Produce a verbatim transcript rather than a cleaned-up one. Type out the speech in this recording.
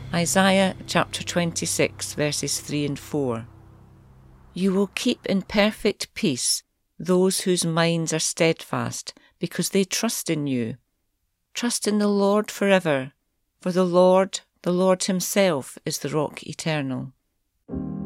Isaiah chapter twenty-six, verses three and four. You will keep in perfect peace those whose minds are steadfast, because they trust in you. Trust in the Lord forever, for the Lord, the Lord himself, is the rock eternal.